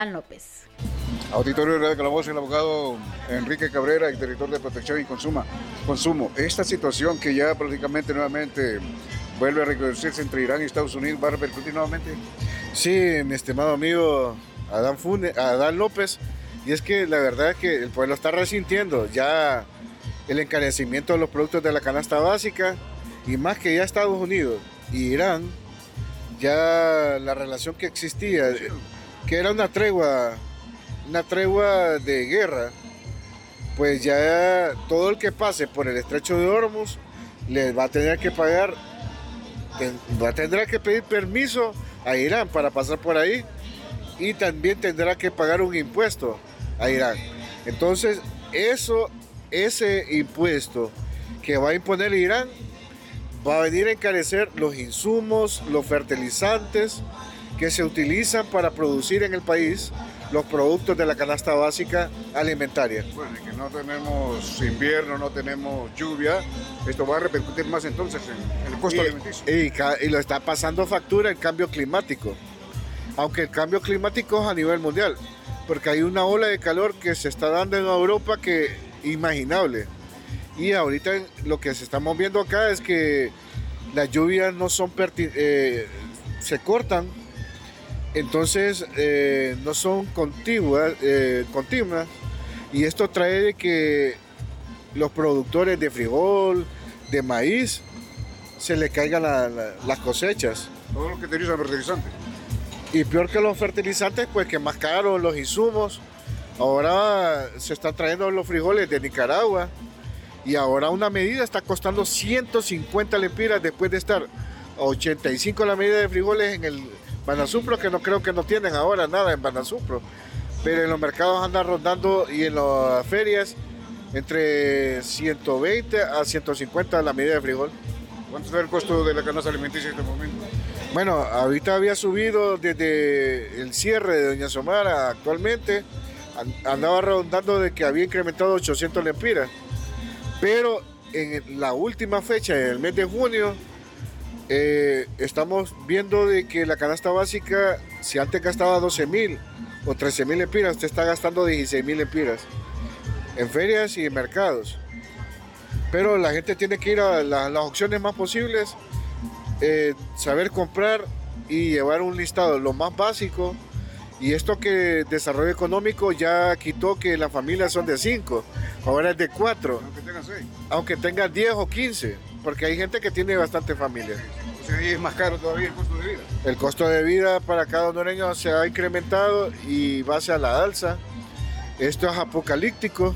López. Auditorio de Radio Calabozo, el abogado Enrique Cabrera, el director de Protección y Consumo. Esta situación que ya prácticamente nuevamente vuelve a recrudecerse entre Irán y Estados Unidos, ¿va a repercutir nuevamente? Sí, mi estimado amigo Adán López, y es que la verdad es que el pueblo está resintiendo ya el encarecimiento de los productos de la canasta básica, y más que ya Estados Unidos y Irán, ya la relación que existía, que era una tregua de guerra, pues ya todo el que pase por el estrecho de Hormuz les va a tener que pagar, tendrá que pedir permiso a Irán para pasar por ahí, y también tendrá que pagar un impuesto a Irán. Entonces, ese impuesto que va a imponer Irán va a venir a encarecer los insumos, los fertilizantes que se utilizan para producir en el país los productos de la canasta básica alimentaria. Bueno, y que no tenemos invierno, no tenemos lluvia, esto va a repercutir más entonces en el costo alimenticio. Y lo está pasando factura el cambio climático, aunque el cambio climático es a nivel mundial, porque hay una ola de calor que se está dando en Europa que inimaginable. Y ahorita lo que se estamos viendo acá es que las lluvias no son se cortan, entonces no son continuas, y esto trae de que los productores de frijol, de maíz, se les caigan las cosechas. Todo lo que utilizan fertilizantes. Y peor que los fertilizantes, pues que más caros los insumos. Ahora se están trayendo los frijoles de Nicaragua, y ahora una medida está costando 150 lempiras después de estar a 85 la medida de frijoles en el Banasupro, que no creo que no tienen ahora nada en Banasupro, pero en los mercados anda rondando y en las ferias entre 120 a 150 la medida de frijol. ¿Cuánto está el costo de la canasta alimenticia en este momento? Bueno, ahorita había subido desde el cierre de Doña Somara, actualmente andaba rondando de que había incrementado 800 lempiras, pero en la última fecha, en el mes de junio, estamos viendo de que la canasta básica, si antes gastaba 12,000 o 13,000 lempiras, usted está gastando 16,000 lempiras en ferias y en mercados. Pero la gente tiene que ir a las opciones más posibles, saber comprar y llevar un listado, lo más básico. Y esto que Desarrollo Económico ya quitó que las familias son de 5, ahora es de 4. Aunque tengan 6. Aunque tengan 10 o 15, porque hay gente que tiene bastante familia. O sea, ahí es más caro todavía el costo de vida. El costo de vida para cada hondureño se ha incrementado y va hacia la alza. Esto es apocalíptico,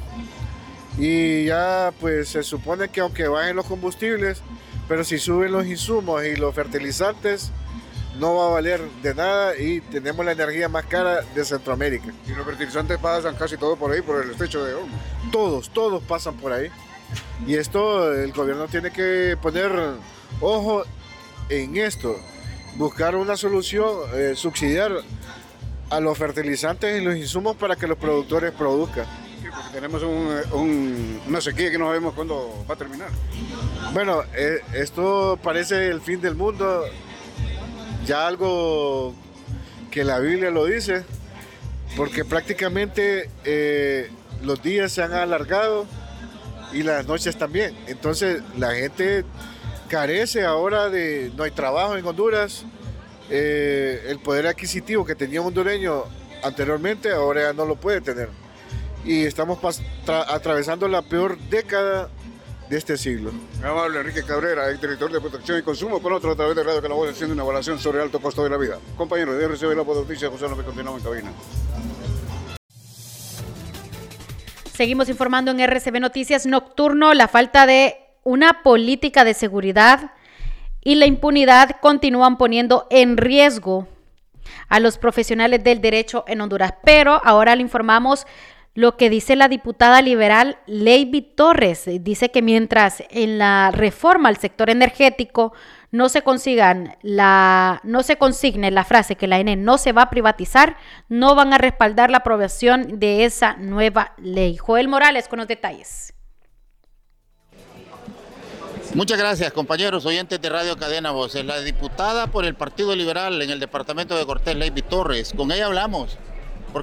y ya pues se supone que aunque bajen los combustibles, pero si suben los insumos y los fertilizantes, no va a valer de nada, y tenemos la energía más cara de Centroamérica. Y los fertilizantes pasan casi todo por ahí, por el estrecho de Hormuz. Todos pasan por ahí. Y esto el gobierno tiene que poner ojo en esto, buscar una solución, subsidiar a los fertilizantes y los insumos para que los productores produzcan. Sí, porque tenemos una sequía que no sabemos cuándo va a terminar. Bueno, esto parece el fin del mundo, ya algo que la Biblia lo dice, porque prácticamente los días se han alargado y las noches también. Entonces la gente carece ahora no hay trabajo en Honduras, el poder adquisitivo que tenía un hondureño anteriormente ahora ya no lo puede tener, y estamos atravesando la peor década de este siglo. Me amable Enrique Cabrera, el director de Protección y Consumo, con otro a través de Radio Calabozo, haciendo una evaluación sobre el alto costo de la vida. Compañeros, de RCB La Voz de Noticias, José López, continuamos en cabina. Seguimos informando en RCB Noticias Nocturno. La falta de una política de seguridad y la impunidad continúan poniendo en riesgo a los profesionales del derecho en Honduras. Pero ahora le informamos lo que dice la diputada liberal Leiby Torres. Dice que mientras en la reforma al sector energético no se consigne la frase que la ENE no se va a privatizar, no van a respaldar la aprobación de esa nueva ley. Joel Morales con los detalles. Muchas gracias, compañeros oyentes de Radio Cadena Voces. La diputada por el Partido Liberal en el departamento de Cortés, Leiby Torres, con ella hablamos.